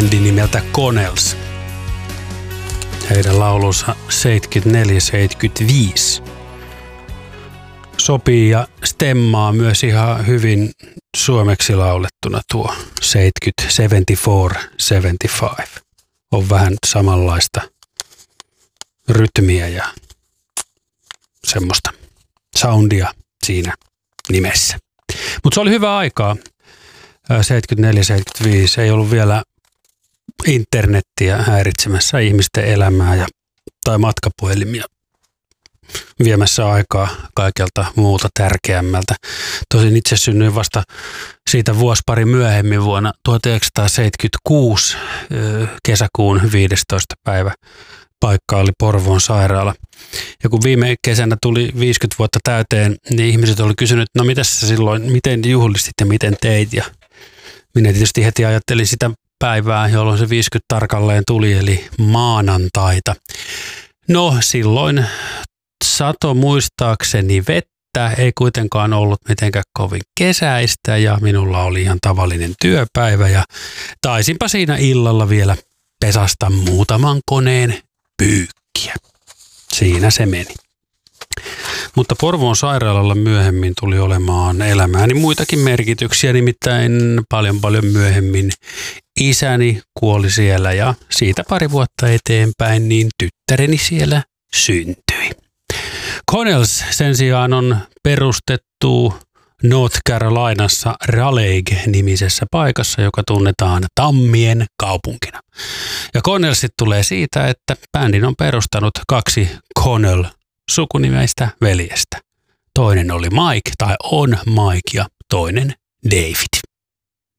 bändi nimeltä Connells. Heidän laulunsa 74-75 sopii ja stemmaa myös ihan hyvin suomeksi laulettuna tuo 74-75. On vähän samanlaista rytmiä ja semmoista soundia siinä nimessä. Mutta se oli hyvä aikaa. 74-75 ei ollut vielä internettiä häiritsemässä ihmisten elämää tai matkapuhelimia viemässä aikaa kaikelta muuta tärkeämmältä. Tosin itse synnyin vasta siitä vuosi pari myöhemmin vuonna 1976 kesäkuun 15. päivä. Paikka oli Porvoon sairaala. Ja kun viime kesänä tuli 50 vuotta täyteen, niin ihmiset oli kysynyt, no mitäs sä silloin, miten juhlistit ja miten teit? Ja minä tietysti heti ajattelin sitä päivää, jolloin se 50 tarkalleen tuli, eli maanantaita. No silloin sato muistaakseni vettä, ei kuitenkaan ollut mitenkään kovin kesäistä ja minulla oli ihan tavallinen työpäivä ja taisinpa siinä illalla vielä pesasta muutaman koneen pyykkiä. Siinä se meni. Mutta Porvoon sairaalalla myöhemmin tuli olemaan elämääni muitakin merkityksiä, nimittäin paljon myöhemmin isäni kuoli siellä ja siitä pari vuotta eteenpäin niin tyttäreni siellä syntyi. Connells sen sijaan on perustettu North Carolinassa Raleigh-nimisessä paikassa, joka tunnetaan Tammien kaupunkina. Ja Connellsit tulee siitä, että bändin on perustanut 2 Connell sukunimeistä veljestä. Toinen oli Mike tai on Mike ja toinen David.